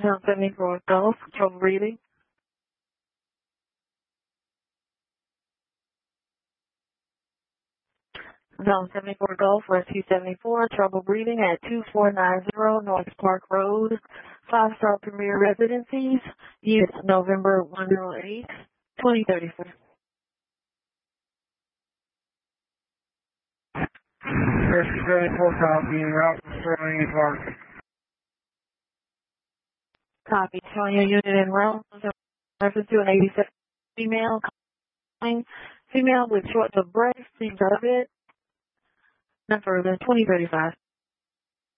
Zone 74 Golf, trouble breathing. Zone 74 Golf, Rescue 74, trouble breathing at 2490 North Park Road, 5-star Premier Residencies, units November 108, 2034. Rescue 74 copy, route to Sterling Park. Copy, showing your unit en route, reference to an 87 female, female with short of breath, seems out of it, number 2035.